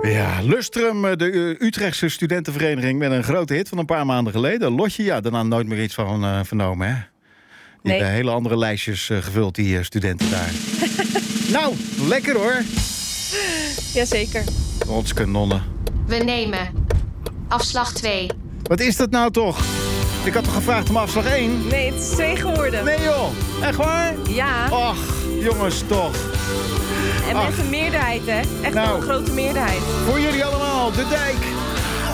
Ja, Lustrum, de Utrechtse studentenvereniging met een grote hit van een paar maanden geleden. Lotje, ja, daarna nooit meer iets van vernomen, hè? Die hebben hele andere lijstjes gevuld, die studenten daar. Nou, lekker hoor. Jazeker. Otske nonnen. We nemen afslag 2. Wat is dat nou toch? Ik had toch gevraagd om afslag 1? Nee, het is 2 geworden. Nee joh, echt waar? Ja. Och, jongens toch. En met een meerderheid, hè? Echt wel een grote meerderheid. Voor jullie allemaal, De Dijk.